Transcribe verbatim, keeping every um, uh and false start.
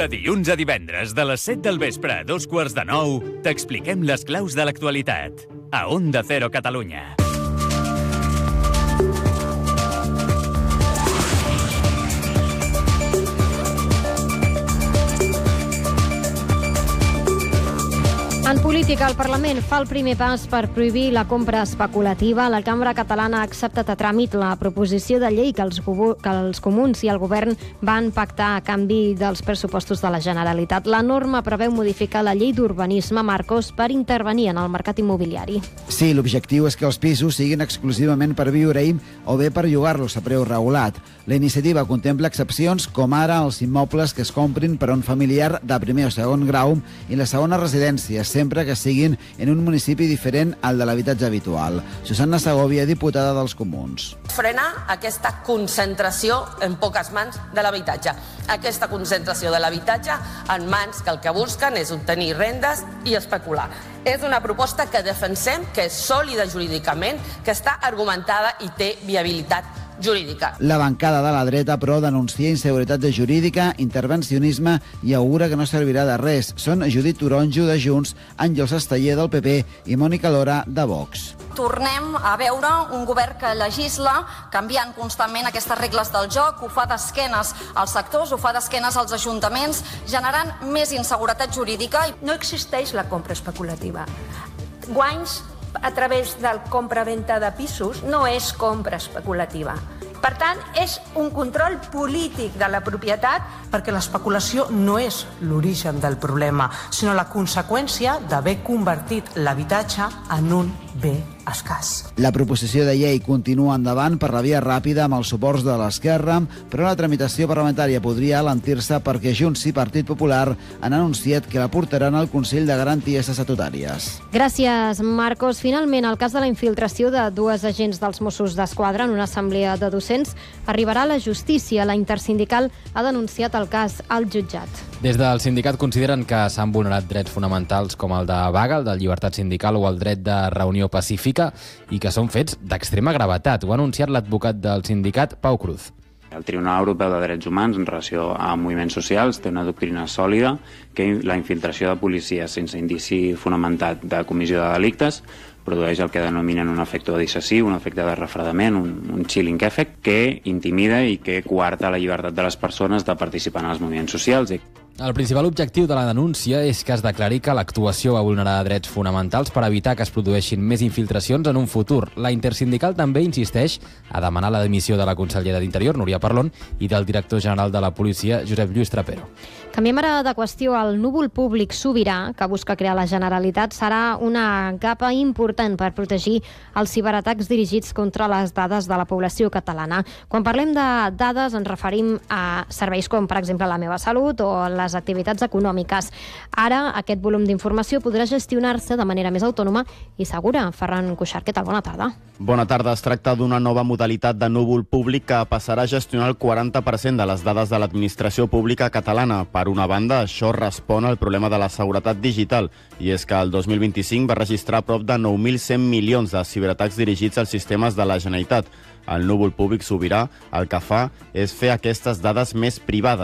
De dilluns a divendres, de les set del vespre a dos quarts de nou, t'expliquem les claus de l'actualitat. A Onda Cero Catalunya. En política, el Parlament fa el primer pas per prohibir la compra especulativa. La Cambra Catalana ha acceptat a tràmit la proposició de llei que els, que els comuns i el govern van pactar a canvi dels pressupostos de la Generalitat. La norma preveu modificar la llei d'urbanisme, Marcos, per intervenir en el mercat immobiliari. Sí, l'objectiu és que els pisos siguin exclusivament per viure-hi o bé per llogar-los a preu regulat. La iniciativa contempla excepcions com ara els immobles que es comprin per a un familiar de primer o segon grau i la segona residència, sempre que siguin en un municipi diferent al de l'habitatge habitual. Susana Segovia, diputada dels Comuns. Frenar aquesta concentració en poques mans de l'habitatge. Aquesta concentració de l'habitatge en mans que el que busquen és obtenir rendes i especular. És una proposta que defensem, que és sòlida jurídicament, que està argumentada i té viabilitat jurídica. La bancada de la dreta, però, denuncia inseguretat jurídica, intervencionisme i augura que no servirà de res. Són Judit Toronjo, de Junts, Àngels Esteller, del P P, i Mònica Lora, de Vox. Tornem a veure un govern que legisla canviant constantment aquestes regles del joc, ho fa d'esquenes als sectors, ho fa d'esquenes als ajuntaments, generant més inseguretat jurídica. No existeix la compra especulativa. Guanys a través del compra-venta de pisos no és compra especulativa. Per tant, és un control polític de la propietat. Perquè l'especulació no és l'origen del problema, sinó la conseqüència d'haver convertit l'habitatge en un bé escàs. La proposició de llei continua endavant per la via ràpida amb els suports de l'Esquerra, però la tramitació parlamentària podria alentir-se perquè Junts i Partit Popular han anunciat que la portaran al Consell de Garanties Estatutàries. Gràcies, Marcos. Finalment, el cas de la infiltració de dues agents dels Mossos d'Esquadra en una assemblea de docents arribarà a la justícia. La intersindical ha denunciat el cas al jutjat. Des del sindicat consideren que s'han vulnerat drets fonamentals com el de vaga, el de llibertat sindical o el dret de reunió pacífica i que són fets d'extrema gravetat. Ho ha anunciat l'advocat del sindicat, Pau Cruz. El Tribunal Europeu de Drets Humans en relació a moviments socials té una doctrina sòlida que la infiltració de policies sense indici fonamentat de comissió de delictes produeix el que denominen un efecte dissuasiu, un efecte de refredament, un, un chilling effect, que intimida i que coarta la llibertat de les persones de participar en els moviments socials. El principal objectiu de la denúncia és que es declari que l'actuació va vulnerar drets fonamentals per evitar que es produeixin més infiltracions en un futur. La intersindical també insisteix a demanar la dimissió de la consellera d'Interior, Núria Parlon, i del director general de la policia, Josep Lluís Trapero. Canviem ara de qüestió. El núvol públic sobirà que busca crear la Generalitat serà una capa important per protegir els ciberatacs dirigits contra les dades de la població catalana. Quan parlem de dades ens referim a serveis com, per exemple, la meva salut o les activitats econòmiques. Ara aquest volum d'informació podrà gestionar-se de manera més autònoma i segura. Ferran Cuixart, què tal? Bona tarda. Bona tarda. Es tracta d'una nova modalitat de núvol públic que passarà a gestionar el quaranta per cent de les dades de l'administració pública catalana. Per una banda, això respon al problema de la seguretat digital, i és que el dos mil vint-i-cinc va registrar prop de nou mil cent milions de ciberatacs dirigits als sistemes de la Generalitat. El núvol públic sobirà el que fa és fer aquestes dades més privades.